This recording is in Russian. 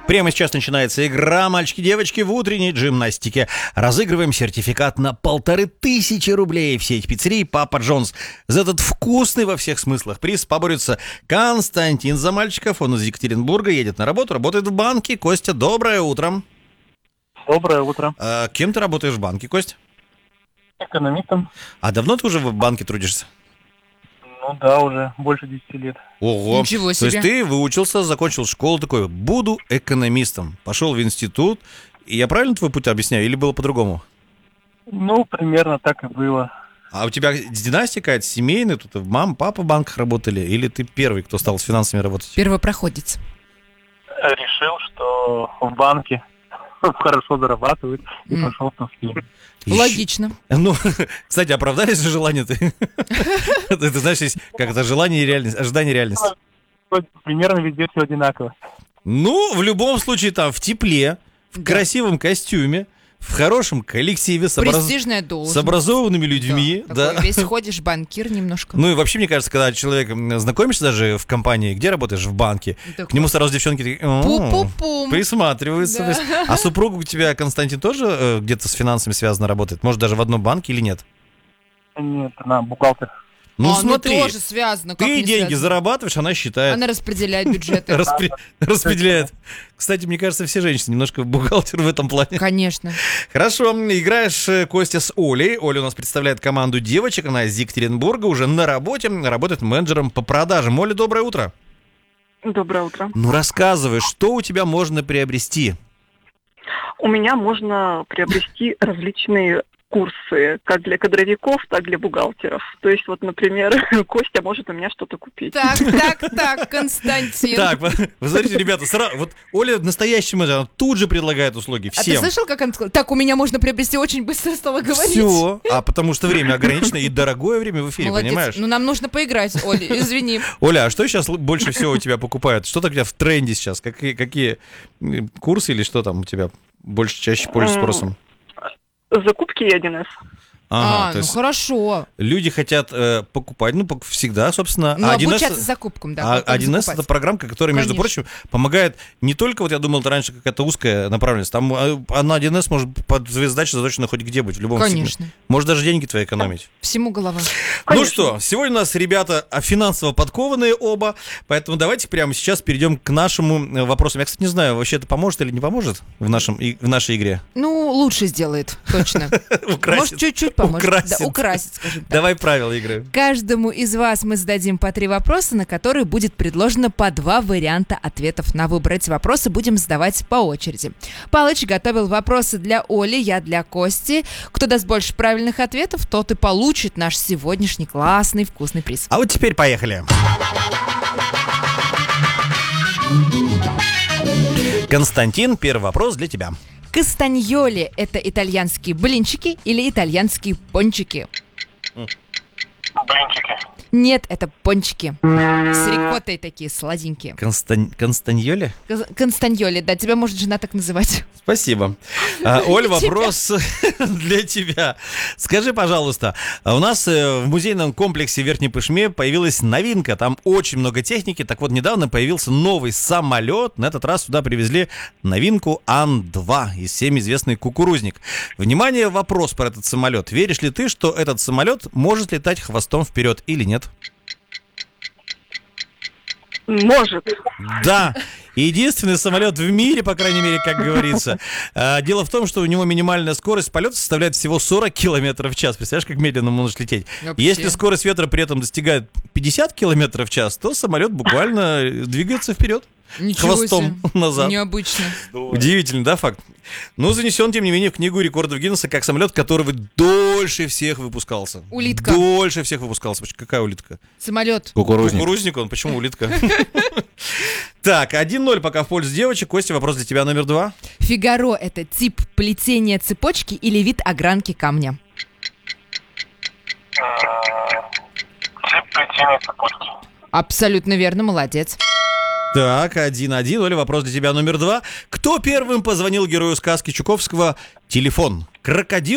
Прямо сейчас начинается игра «Мальчики-девочки» в утренней гимнастике. Разыгрываем сертификат на 1500 рублей в сеть пиццерий «Папа Джонс». За этот вкусный во всех смыслах приз поборется Константин за мальчиков. Он из Екатеринбурга, едет на работу, работает в банке. Костя, доброе утро. Доброе утро. Кем ты работаешь в банке, Кость? Экономистом. А давно ты уже в банке трудишься? Ну да, уже больше 10 лет. Ого. Ничего себе. То есть ты выучился, закончил школу, такой, буду экономистом. Пошел в институт. И я правильно твой путь объясняю или было по-другому? Ну, примерно так и было. А у тебя династия какая-то семейная? Тут мама, папа в банках работали? Или ты первый, кто стал с финансами работать? Первопроходец. Решил, что в банке хорошо зарабатывают, и пошел в Томск. Логично. Ну, кстати, оправдались же желания ты? Ты знаешь, есть как это желание и реальность, ожидание и реальность. Примерно везде все одинаково. Ну, в любом случае, там, в тепле, в красивом костюме, в хорошем коллективе, Престижная с должность. образованными людьми. Да. Да. Весь ходишь, банкир немножко. Ну и вообще, мне кажется, когда человек знакомишься даже в компании, где работаешь, в банке, Так к нему сразу девчонки такие, пу-пу-пум. присматриваются. Да. А супруга у тебя, Константин, тоже где-то с финансами связано работает? Может, даже в одном банке или нет? Нет, она бухгалтер. Ну смотри, тоже связано. Как ты не деньги связано? зарабатываешь, она считает. Она распределяет бюджеты. Распределяет. Кстати, мне кажется, все женщины немножко бухгалтер в этом плане. Конечно. Хорошо, играешь, Костя, с Олей. Оля у нас представляет команду девочек. Она из Екатеринбурга, уже на работе. Работает менеджером по продажам. Оля, доброе утро. Доброе утро. Ну, рассказывай, что у тебя можно приобрести? У меня можно приобрести различные курсы, как для кадровиков, так и для бухгалтеров. То есть, вот, например, Костя может у меня что-то купить. Так, Константин. Так, вы смотрите, ребята, вот Оля настоящий менеджер, она тут же предлагает услуги А ты всем. слышал, как он сказал? Так, у меня можно приобрести, очень быстро стала говорить. Все, потому что время ограничено и дорогое время в эфире, Молодец. понимаешь? Ну, нам нужно поиграть, Оля, извини. Оля, а что сейчас больше всего у тебя покупают? Что у тебя в тренде сейчас? Какие курсы или что там у тебя чаще пользуются спросом? Закупки и 1С. Ага, то ну есть хорошо. люди хотят покупать, ну, всегда, собственно. Ну, А 1С обучаться закупкам, да. А потом 1С закупать. это программка, которая, между Конечно. прочим, помогает не только, вот я думал, это раньше какая-то узкая направленность, там она 1С может под свои задачи заточена хоть где быть, в любом Конечно. сегменте. Может даже деньги твои экономить. Всему голова. Ну что, сегодня у нас ребята финансово подкованные оба, поэтому давайте прямо сейчас перейдем к нашему вопросу. Я, кстати, не знаю, вообще это поможет или не поможет в нашей игре? Ну, лучше сделает, точно. Может, чуть-чуть поможет. Украсит. Да, украсит, скажем так. Давай правила игры. Каждому из вас мы зададим по 3 вопроса, на которые будет предложено по 2 варианта ответов на выбор. Эти вопросы будем задавать по очереди. Палыч готовил вопросы для Оли, я для Кости. Кто даст больше правильных ответов, тот и получит наш сегодняшний классный вкусный приз. А вот теперь поехали. Константин, первый вопрос для тебя. Кастаньоли – это итальянские блинчики или итальянские пончики? Блинчики. Нет, это пончики. С рикоттой такие сладенькие. Констаньоли? Констаньоли, да, тебя может жена так называть. Спасибо. Оль, вопрос для тебя. Скажи, пожалуйста, у нас в музейном комплексе в Верхней Пышме появилась новинка. Там очень много техники. Так вот, недавно появился новый самолет. На этот раз сюда привезли новинку Ан-2 и всем известный кукурузник. Внимание, вопрос про этот самолет. Веришь ли ты, что этот самолет может летать хвостом вперед или нет? Может. Да, единственный самолет в мире, по крайней мере, как говорится. Дело в том, что у него минимальная скорость полета составляет всего 40 км в час. Представляешь, как медленно можешь лететь? Вообще. Если скорость ветра при этом достигает 50 км в час, то самолет буквально двигается вперед. Ничего Хвостом себе. назад. Необычно. Удивительный, да, факт? Но занесен, тем не менее, в книгу рекордов Гиннесса как самолет, который дольше всех выпускался. Улитка. Дольше всех выпускался. Какая улитка? Самолет. Кукурузник он. Почему улитка? Так, 1-0 пока в пользу девочек. Костя, вопрос для тебя номер 2. Фигаро – это тип плетения цепочки или вид огранки камня? Тип плетения цепочки. Абсолютно верно, молодец. Так, 1-1. Оля, вопрос для тебя номер 2. Кто первым позвонил герою сказки Чуковского? Телефон. Крокодил